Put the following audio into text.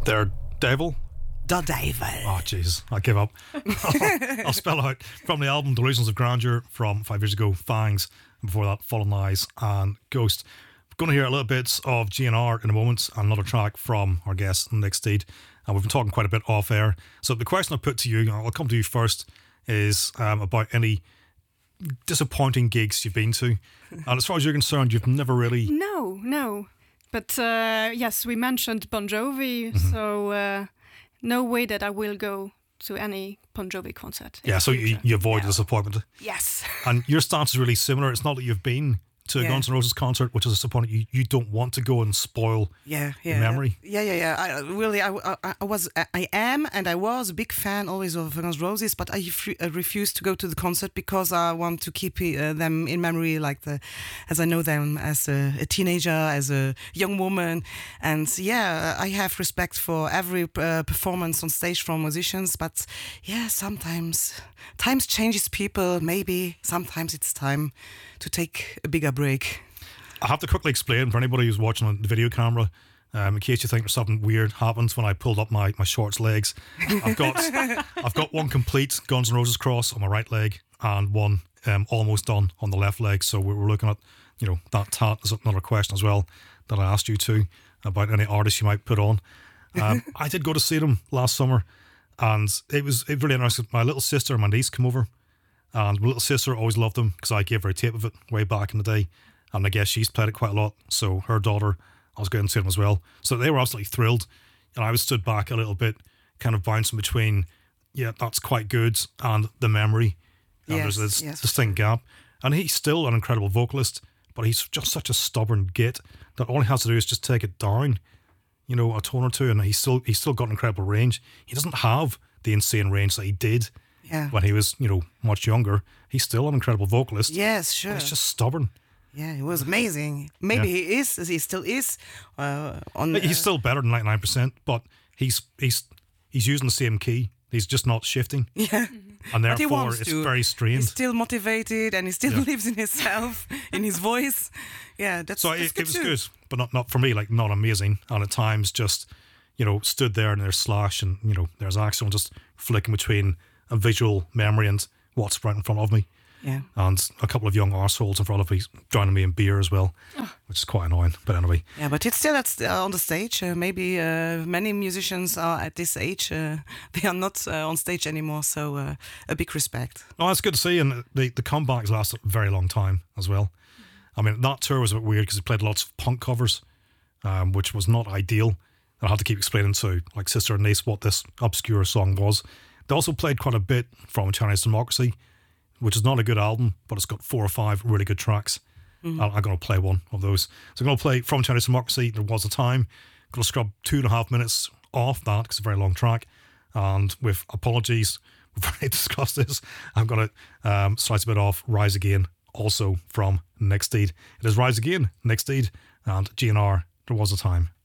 They're Devil. The Devil. Oh, Jesus, I give up. I'll spell out from the album Delusions of Grandeur from 5 years ago, Fangs, and before that, Fallen Lies and Ghost. We're going to hear a little bit of GNR in a moment, and another track from our guest, Nick Steed. And we've been talking quite a bit off air. So the question I put to you, I'll come to you first, is about any disappointing gigs you've been to. And as far as you're concerned, you've never really... No. But yes, we mentioned Bon Jovi, so no way that I will go to any Bon Jovi concert. Yeah, so you avoid disappointment. Yes. And your stance is really similar. It's not that you've been to a Guns N' Roses concert, which is disappointing. You don't want to go and spoil the memory. Yeah. I am, and I was a big fan always of Guns N' Roses, but I refused to go to the concert because I want to keep them in memory, as I know them as a teenager, as a young woman, and I have respect for every performance on stage from musicians. But sometimes times changes people. Maybe sometimes it's time to take a bigger break. I have to quickly explain for anybody who's watching on the video camera, in case you think there's something weird happens when I pulled up my shorts legs. I've got one complete Guns N' Roses cross on my right leg and one almost done on the left leg. So we're looking at that tat. There's another question as well that I asked you to about any artists you might put on. I did go to see them last summer, and it was really interesting. My little sister and my niece come over. And my little sister always loved them because I gave her a tape of it way back in the day. And I guess she's played it quite a lot. So her daughter, I was going to see them as well. So they were absolutely thrilled. And I was stood back a little bit, kind of bouncing between, that's quite good, and the memory. And there's this distinct gap. And he's still an incredible vocalist, but he's just such a stubborn git that all he has to do is just take it down, a tone or two. And he's still got an incredible range. He doesn't have the insane range that he did. Yeah. When he was, much younger. He's still an incredible vocalist. Yes, sure. He's just stubborn. Yeah, he was amazing. Maybe he still is. He's still better than 99%, but he's using the same key. He's just not shifting. Yeah. And therefore, it's very strained. He's still motivated, and he still lives in himself, in his voice. Yeah, that's so that's it was good, but not for me, not amazing. And at times just, stood there and there's Slash and, there's Axl just flicking between a visual memory and what's right in front of me. Yeah. And a couple of young arseholes in front of me joining me in beer as well, which is quite annoying. But anyway. Yeah, but it's still on the stage. Maybe many musicians are at this age. They are not on stage anymore, so a big respect. Oh, that's good to see. And the comebacks lasted a very long time as well. I mean, that tour was a bit weird because they played lots of punk covers, which was not ideal. And I had to keep explaining to sister and niece what this obscure song was. They also played quite a bit from Chinese Democracy, which is not a good album, but it's got 4 or 5 really good tracks. Mm-hmm. I'm going to play one of those. So I'm going to play From Chinese Democracy, There Was a Time. I'm going to scrub 2.5 minutes off that because it's a very long track. And with apologies, we've already discussed this. I'm going to slice a bit off Rise Again, also from Nick Steed. It is Rise Again, Nick Steed, and GNR, There Was a Time.